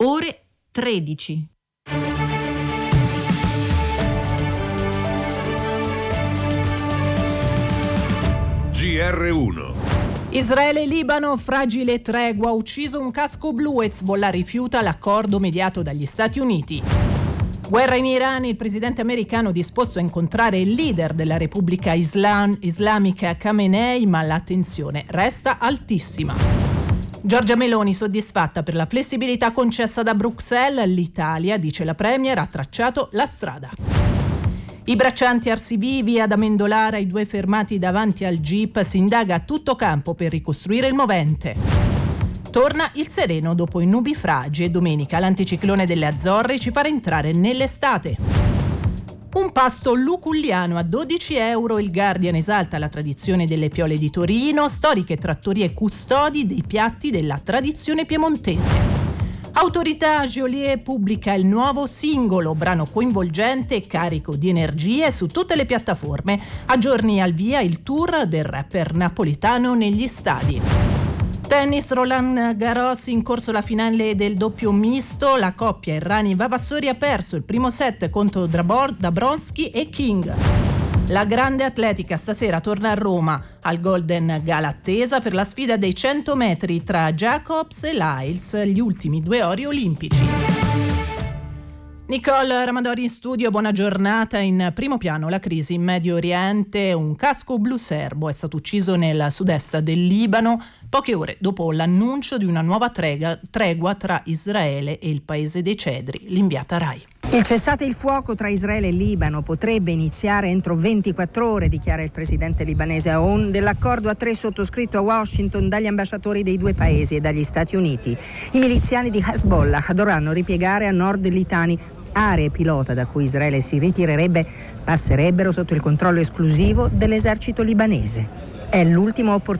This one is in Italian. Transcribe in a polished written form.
ore 13. GR1. Israele e Libano, fragile tregua, ucciso un casco blu, Hezbollah rifiuta l'accordo mediato dagli Stati Uniti. Guerra in Iran, il presidente americano disposto a incontrare il leader della Repubblica Islamica Khamenei, ma la tensione resta altissima. Giorgia Meloni soddisfatta per la flessibilità concessa da Bruxelles, l'Italia, dice la Premier, ha tracciato la strada. I braccianti arsivivi ad Amendolara, i 2 fermati davanti al jeep, si indaga a tutto campo per ricostruire il movente. Torna il sereno dopo i nubifragi e domenica l'anticiclone delle Azzorre ci farà entrare nell'estate. Un pasto luculliano a 12 euro, il Guardian esalta la tradizione delle Piole di Torino, storiche trattorie custodi dei piatti della tradizione piemontese. Autorità, Geolier pubblica il nuovo singolo, brano coinvolgente e carico di energie su tutte le piattaforme. A giorni al via il tour del rapper napolitano negli stadi. Tennis, Roland Garros, in corso la finale del doppio misto, la coppia Errani-Vavassori ha perso il primo set contro Dabrowski e King. La grande atletica stasera torna a Roma, al Golden Gala attesa per la sfida dei 100 metri tra Jacobs e Lyles, gli ultimi 2 ori olimpici. Nicole Ramadori in studio, buona giornata. In primo piano la crisi in Medio Oriente, un casco blu serbo è stato ucciso nel sud-est del Libano, poche ore dopo l'annuncio di una nuova tregua tra Israele e il paese dei cedri, l'inviata Rai. Il cessate il fuoco tra Israele e Libano potrebbe iniziare entro 24 ore, dichiara il presidente libanese Aoun, dell'accordo a 3 sottoscritto a Washington dagli ambasciatori dei 2 paesi e dagli Stati Uniti. I miliziani di Hezbollah dovranno ripiegare a nord Litani. Aree pilota da cui Israele si ritirerebbe passerebbero sotto il controllo esclusivo dell'esercito libanese. È l'ultima opportunità